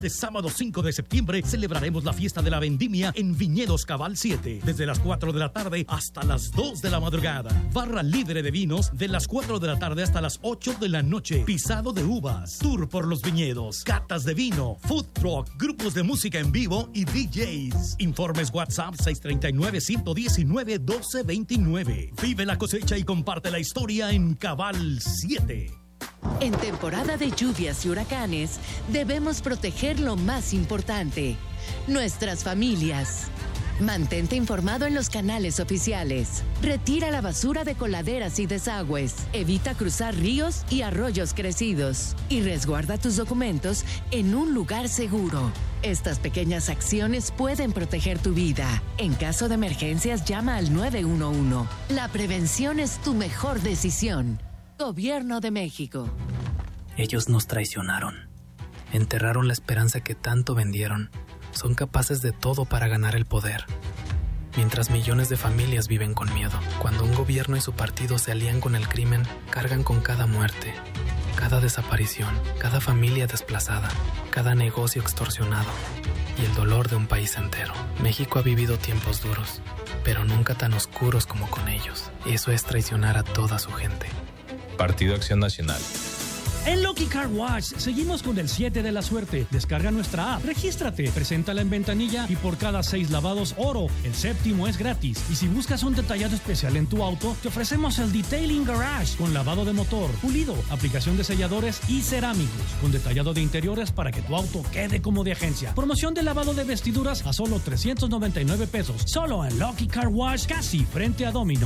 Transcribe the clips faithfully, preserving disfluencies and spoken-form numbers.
De sábado cinco de septiembre celebraremos la fiesta de la vendimia en Viñedos Cabal siete, desde las cuatro de la tarde hasta las dos de la madrugada. Barra libre de vinos de las cuatro de la tarde hasta las ocho de la noche. Pisado de uvas, tour por los viñedos, catas de vino, food truck, grupos de música en vivo y D Js. Informes WhatsApp seis tres nueve, uno uno nueve, uno dos dos nueve. Vive la cosecha y comparte la historia en Cabal siete. En temporada de lluvias y huracanes, debemos proteger lo más importante, nuestras familias. Mantente informado en los canales oficiales. Retira la basura de coladeras y desagües. Evita cruzar ríos y arroyos crecidos. Y resguarda tus documentos en un lugar seguro. Estas pequeñas acciones pueden proteger tu vida. En caso de emergencias, llama al nueve uno uno. La prevención es tu mejor decisión. Gobierno de México. Ellos nos traicionaron. Enterraron la esperanza que tanto vendieron. Son capaces de todo para ganar el poder. Mientras millones de familias viven con miedo. Cuando un gobierno y su partido se alían con el crimen, cargan con cada muerte, cada desaparición, cada familia desplazada, cada negocio extorsionado y el dolor de un país entero. México ha vivido tiempos duros, pero nunca tan oscuros como con ellos. Eso es traicionar a toda su gente. Partido Acción Nacional. En Lucky Car Wash seguimos con el siete de la suerte. Descarga nuestra app, regístrate, preséntala en ventanilla y por cada seis lavados oro, el séptimo es gratis. Y si buscas un detallado especial en tu auto, te ofrecemos el Detailing Garage con lavado de motor, pulido, aplicación de selladores y cerámicos, con detallado de interiores para que tu auto quede como de agencia. Promoción de lavado de vestiduras a solo trescientos noventa y nueve pesos, solo en Lucky Car Wash, casi frente a Domino's.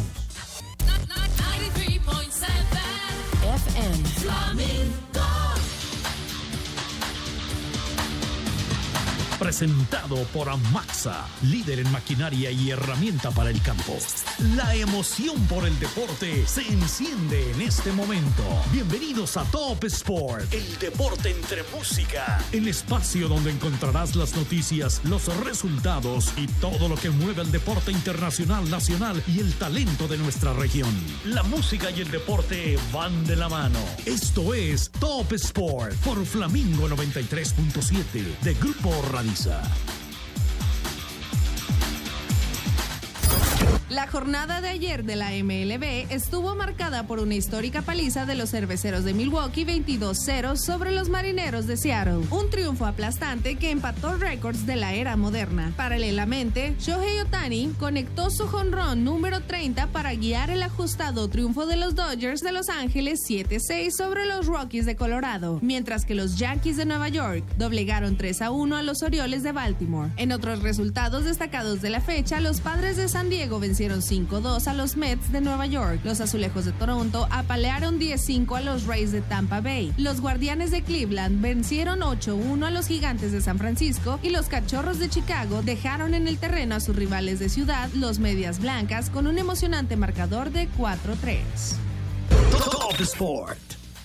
F M Flamenco. Presentado por Amaxa, líder en maquinaria y herramienta para el campo. La emoción por el deporte se enciende en este momento. Bienvenidos a Top Sport, el deporte entre música. El espacio donde encontrarás las noticias, los resultados y todo lo que mueve el deporte internacional, nacional y el talento de nuestra región. La música y el deporte van de la mano. Esto es Top Sport por Flamingo noventa y tres punto siete de Grupo Radio. La jornada de ayer de la M L B estuvo marcada por una histórica paliza de los Cerveceros de Milwaukee veintidós cero sobre los Marineros de Seattle. Un triunfo aplastante que empató récords de la era moderna. Paralelamente, Shohei Ohtani conectó su jonrón número treinta para guiar el ajustado triunfo de los Dodgers de Los Ángeles siete seis sobre los Rockies de Colorado, mientras que los Yankees de Nueva York doblegaron tres a uno a los Orioles de Baltimore. En otros resultados destacados de la fecha, los Padres de San Diego vencieron cinco dos a los Mets de Nueva York. Los Azulejos de Toronto apalearon diez cinco a los Rays de Tampa Bay. Los Guardianes de Cleveland vencieron ocho uno a los Gigantes de San Francisco y los Cachorros de Chicago dejaron en el terreno a sus rivales de ciudad, los Medias Blancas, con un emocionante marcador de cuatro tres. Top Sport.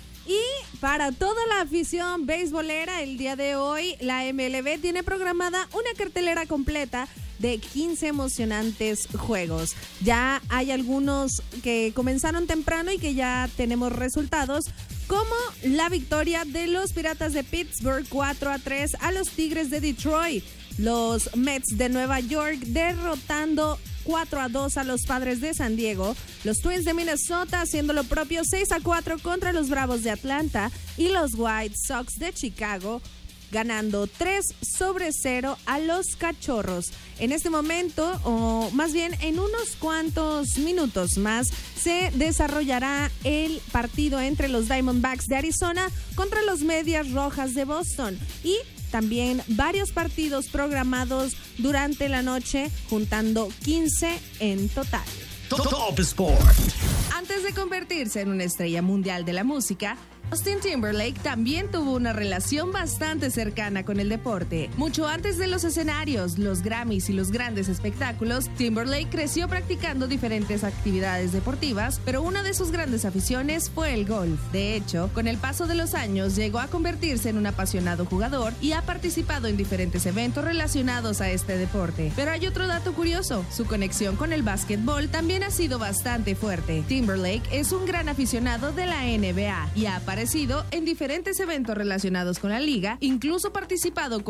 Y para toda la afición beisbolera, el día de hoy la M L B tiene programada una cartelera completa de quince emocionantes juegos. Ya hay algunos que comenzaron temprano y que ya tenemos resultados, como la victoria de los Piratas de Pittsburgh cuatro a tres a los Tigres de Detroit. Los Mets de Nueva York derrotando cuatro a dos a los Padres de San Diego. Los Twins de Minnesota haciendo lo propio seis a cuatro contra los Bravos de Atlanta. Y los White Sox de Chicago ganando tres sobre cero a los Cachorros. En este momento, o más bien en unos cuantos minutos más, se desarrollará el partido entre los Diamondbacks de Arizona contra los Medias Rojas de Boston. Y también varios partidos programados durante la noche, juntando quince en total. Top Sport. Antes de convertirse en una estrella mundial de la música, Justin Timberlake también tuvo una relación bastante cercana con el deporte. Mucho antes de los escenarios, los Grammys y los grandes espectáculos, Timberlake creció practicando diferentes actividades deportivas, pero una de sus grandes aficiones fue el golf. De hecho, con el paso de los años llegó a convertirse en un apasionado jugador y ha participado en diferentes eventos relacionados a este deporte. Pero hay otro dato curioso: su conexión con el básquetbol también ha sido bastante fuerte. Timberlake es un gran aficionado de la N B A y ha aparecido aparecido en diferentes eventos relacionados con la liga, incluso participado con